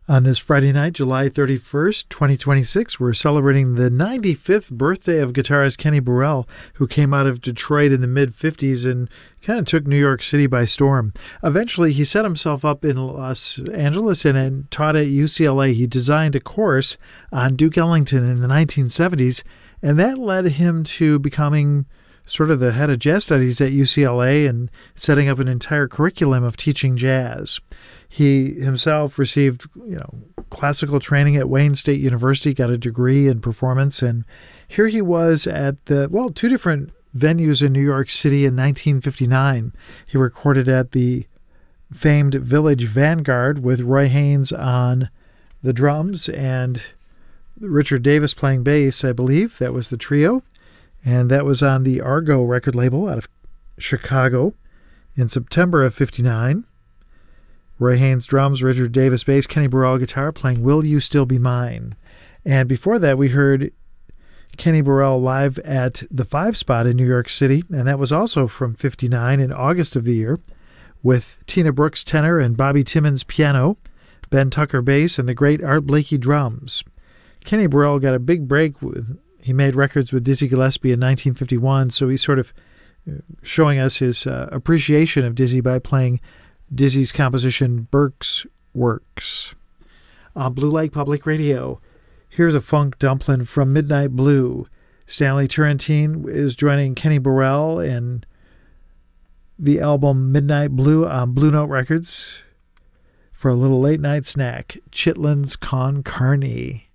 On this Friday night, July 31st, 2026, we're celebrating the 95th birthday of guitarist Kenny Burrell, who came out of Detroit in the mid-50s and kind of took New York City by storm. Eventually, he set himself up in Los Angeles and taught at UCLA. He designed a course on Duke Ellington in the 1970s, and that led him to becoming sort of the head of jazz studies at UCLA and setting up an entire curriculum of teaching jazz. He himself received, classical training at Wayne State University, got a degree in performance, and here he was at two different venues in New York City in 1959. He recorded at the famed Village Vanguard with Roy Haynes on the drums and Richard Davis playing bass, I believe. That was the trio, and that was on the Argo record label out of Chicago in September of 59. Roy Haynes drums, Richard Davis bass, Kenny Burrell guitar playing Will You Still Be Mine. And before that, we heard Kenny Burrell live at the Five Spot in New York City, and that was also from 59 in August of the year, with Tina Brooks tenor and Bobby Timmons piano, Ben Tucker bass, and the great Art Blakey drums. Kenny Burrell got a big break. He made records with Dizzy Gillespie in 1951, so he's sort of showing us his appreciation of Dizzy by playing Dizzy's composition Burke's Works. On Blue Lake Public Radio, here's a funk dumpling from Midnight Blue. Stanley Turrentine is joining Kenny Burrell in the album Midnight Blue on Blue Note Records for a little late night snack, Chitlins Con Carne.